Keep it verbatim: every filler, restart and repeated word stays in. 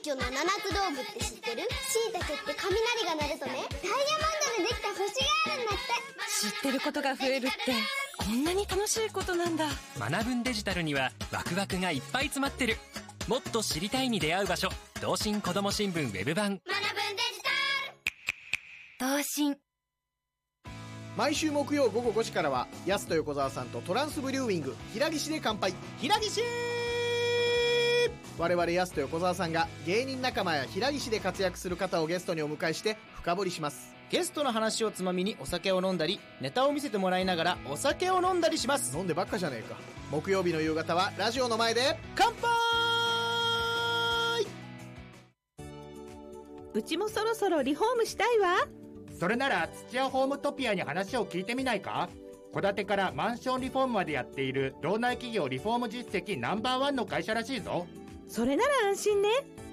魚の七つ道具って知ってる？しいたけって雷が鳴るとね、ダイヤモンドでできた星があるんだって。 知ってることが増えるってこんなに楽しいことなんだ。 学ぶんデジタルにはワクワクがいっぱい詰まってる。もっと知りたいに出会う場所、同心こども新聞ウェブ版。 学ぶんデジタル。 同心。 毎週木曜午後ごじからはやすと横澤さんとトランスブリューウィング平岸で乾杯。平岸。我々やすと横澤さんが芸人仲間や平岸で活躍する方をゲストにお迎えして深掘りします。 ゲストの話をつまみにお酒を飲んだり、ネタを見せてもらいながらお酒を飲んだりします。 飲んでばっかじゃねえか。木曜日の夕方はラジオの前で乾杯。 うちもそろそろリフォームしたいわ。 それなら土屋ホームトピアに話を聞いてみないか。戸建てからマンションリフォームまでやっている道内企業リフォーム実績ナンバーワンの会社らしいぞ。 それなら安心ね。